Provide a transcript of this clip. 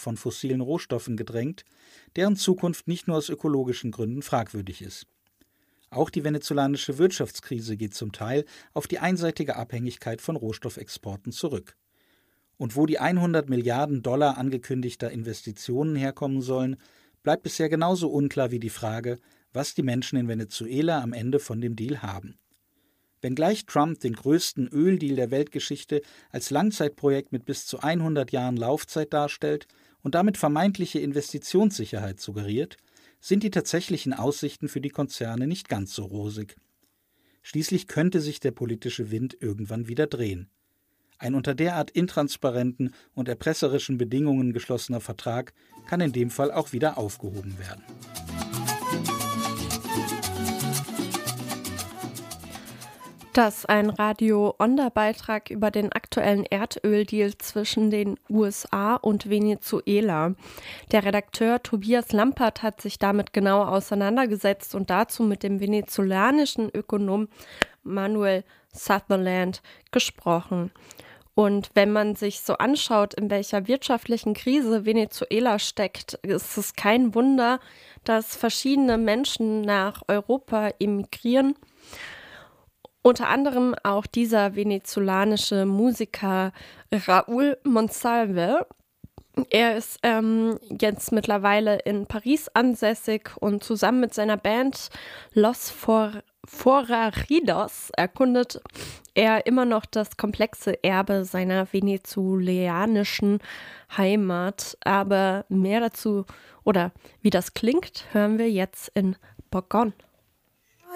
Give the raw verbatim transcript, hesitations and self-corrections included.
von fossilen Rohstoffen gedrängt, deren Zukunft nicht nur aus ökologischen Gründen fragwürdig ist. Auch die venezolanische Wirtschaftskrise geht zum Teil auf die einseitige Abhängigkeit von Rohstoffexporten zurück. Und wo die hundert Milliarden Dollar angekündigter Investitionen herkommen sollen, bleibt bisher genauso unklar wie die Frage, was die Menschen in Venezuela am Ende von dem Deal haben. Wenngleich Trump den größten Öldeal der Weltgeschichte als Langzeitprojekt mit bis zu hundert Jahren Laufzeit darstellt und damit vermeintliche Investitionssicherheit suggeriert, sind die tatsächlichen Aussichten für die Konzerne nicht ganz so rosig. Schließlich könnte sich der politische Wind irgendwann wieder drehen. Ein unter derart intransparenten und erpresserischen Bedingungen geschlossener Vertrag kann in dem Fall auch wieder aufgehoben werden. Das ist ein Radio-Onda-Beitrag über den aktuellen Erdöldeal zwischen den U S A und Venezuela. Der Redakteur Tobias Lampert hat sich damit genau auseinandergesetzt und dazu mit dem venezolanischen Ökonom Manuel Sutherland gesprochen. Und wenn man sich so anschaut, in welcher wirtschaftlichen Krise Venezuela steckt, ist es kein Wunder, dass verschiedene Menschen nach Europa emigrieren. Unter anderem auch dieser venezolanische Musiker Raúl Monsalve. Er ist ähm, jetzt mittlerweile in Paris ansässig und zusammen mit seiner Band Los For- Foraridos erkundet er immer noch das komplexe Erbe seiner venezolanischen Heimat. Aber mehr dazu oder wie das klingt, hören wir jetzt in Bogon.